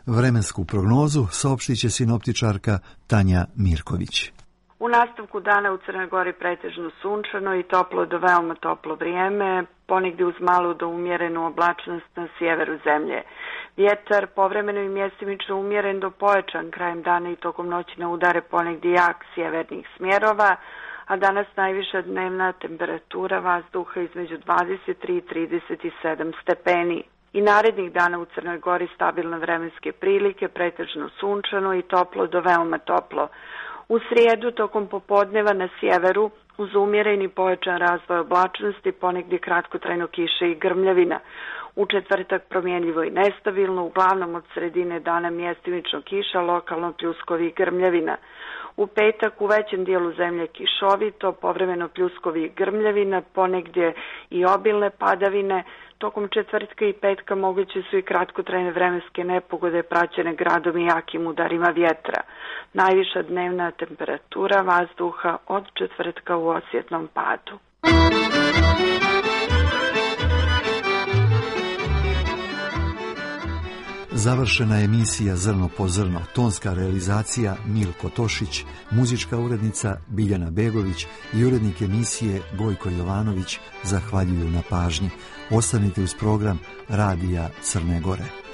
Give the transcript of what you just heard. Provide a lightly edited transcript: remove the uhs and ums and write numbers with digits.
Vremensku prognozu saopštit će sinoptičarka Tanja Mirković. U nastavku dana u Crnoj Gori pretežno sunčano i toplo do veoma toplo vrijeme, ponegdje uz malu do umjerenu oblačnost na sjeveru zemlje. Vjetar povremeno i mjestimično umjeren do pojačan krajem dana i tokom noći na udare ponegdje jak sjevernih smjerova, a danas najviša dnevna temperatura vazduha između 23 i 37 stepeni. I narednih dana u Crnoj Gori stabilne vremenske prilike, pretežno sunčano i toplo do veoma toplo. U srijedu tokom popodneva na sjeveru uz umjereni pojačan razvoj oblačnosti, ponegdje kratkotrajno kiše i grmljavina. U četvrtak promjenljivo i nestabilno, uglavnom od sredine dana mjestimično kiša, lokalno pljuskovi i grmljavina. U petak u većem dijelu zemlje kišovito, povremeno pljuskovi i grmljavina, ponegdje i obilne padavine. Tokom četvrtka i petka moguće su i kratkotrajne vremenske nepogode praćene gradom i jakim udarima vjetra. Najviša dnevna temperatura vazduha od četvrtka u osjetnom padu. Završena je emisija Zrno po zrno, tonska realizacija Milko Tošić, muzička urednica Biljana Begović i urednik emisije Gojko Jovanović zahvaljuju na pažnji. Ostanite uz program Radija Crne Gore.